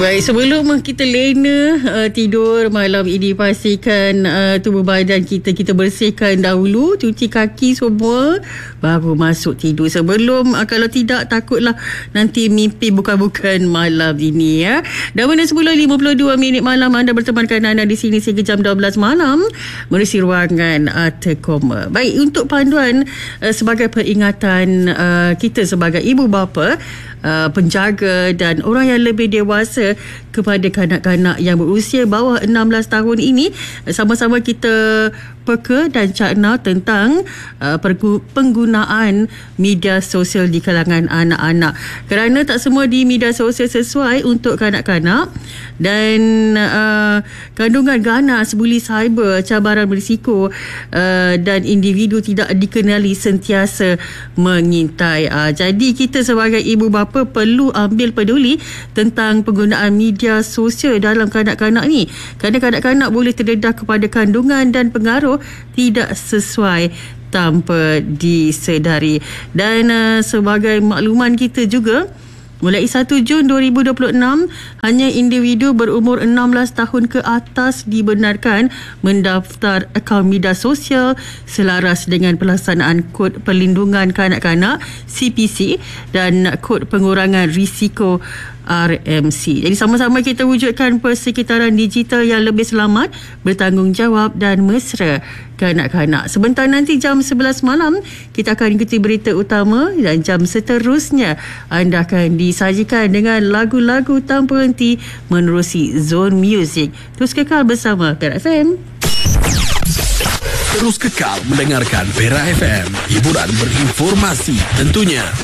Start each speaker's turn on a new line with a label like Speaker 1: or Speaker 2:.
Speaker 1: Baik, sebelum kita lena tidur malam ini, pastikan tubuh badan kita bersihkan dahulu, cuci kaki semua, baru masuk tidur. Sebelum kalau tidak, takutlah nanti mimpi bukan-bukan malam ini ya. Dan pada 10.52 malam, anda bertemankan anda di sini sehingga jam 12 malam menerusi ruangan Tekoma. Baik, untuk panduan sebagai peringatan kita sebagai ibu bapa, penjaga dan orang yang lebih dewasa kepada kanak-kanak yang berusia bawah 16 tahun ini, sama-sama kita peka dan cakna tentang penggunaan media sosial di kalangan anak-anak, kerana tak semua di media sosial sesuai untuk kanak-kanak, dan kandungan ganas, buli cyber, cabaran berisiko, dan individu tidak dikenali sentiasa mengintai. Jadi kita sebagai ibu bapa perlu ambil peduli tentang penggunaan media sosial dalam kanak-kanak ni, kerana kanak-kanak boleh terdedah kepada kandungan dan pengaruh tidak sesuai tanpa disedari. Dan sebagai makluman kita juga, mulai 1 Jun 2026, hanya individu berumur 16 tahun ke atas dibenarkan mendaftar akaun media sosial selaras dengan pelaksanaan Kod Perlindungan Kanak-kanak CPC dan Kod Pengurangan Risiko RMC. Jadi sama-sama kita wujudkan persekitaran digital yang lebih selamat, bertanggungjawab dan mesra kanak-kanak. Sebentar nanti jam 11 malam kita akan ikuti berita utama, dan jam seterusnya anda akan disajikan dengan lagu-lagu tanpa henti menerusi Zone Music. Terus kekal bersama Perak FM.
Speaker 2: Terus kekal mendengarkan Perak FM, hiburan berinformasi tentunya.